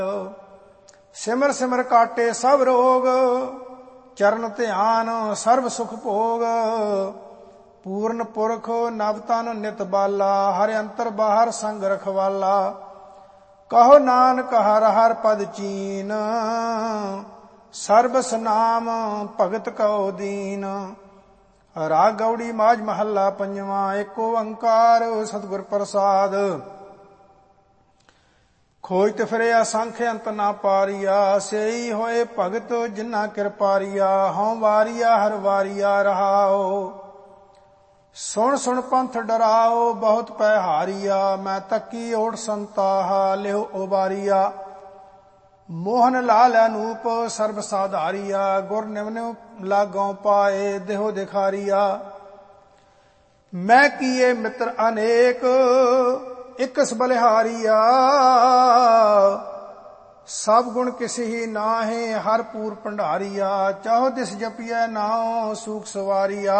सिमर सिमर काटे सब रोग, चरण ध्यान सर्व सुख भोग। पूर्ण पुरख नव तन नित बाला, हर अंतर बाहर संग रखवाला। कहो नानक हर हर पद चीन, सर्बस नाम भगत कहो दीन। राग गौड़ी माज महला पंजवा। एक ओंकार सतगुर प्रसाद। खोजत फिरे असंख्य अंत ना पारिया, सेई होए भगत जिन्ना कृपारिया। हਉ वारिया हर वारिया रहाओ, सुन सुन पंथ डराओ। बहुत पै हारिया, मैं तकी ओट संताहा लिहो उबारिया। मोहन लाल अनूप सर्ब साधारिया, गुर निव निव लागों पाए देहो दिखारिया। मैं किए मित्र अनेक इकस बलिहारिया, सब गुण किसी ही नाहे हर पूर भंडारिया। चाहो दिस जपिए नाओ सूख सवारिया।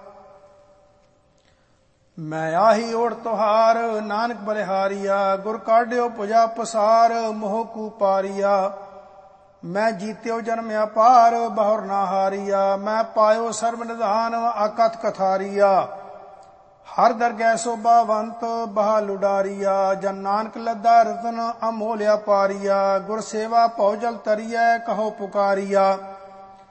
मैं आही ओढ़ तुहार नानक बलिहारिया, गुर काढ़ियो पुजा पसार मोह कूपारिया। मैं जीत्यो जन्म अपार बहुर ना हारिया, मैं पायो सर्व निधान अकथ कथारिया। हर दरगह शोभावंत बहा लुडारिया, जन नानक लद्दा रतन अमोल्या पारिया। गुर सेवा भौ जल तरिया कहो पुकारिया।